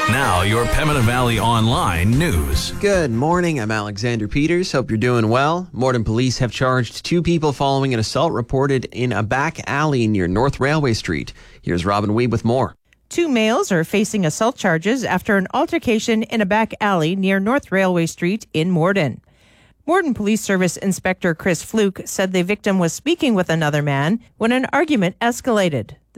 Now, your Pembina Valley Online news. Good morning, I'm Alexander Peters. Hope you're doing well. Morden police have charged 2 people following an assault reported in a back alley near North Railway Street. Here's Robin Weeb with more. 2 males are facing assault charges after an altercation in a back alley near North Railway Street in Morden. Morden Police Service Inspector Chris Fluke said the victim was speaking with another man when an argument escalated.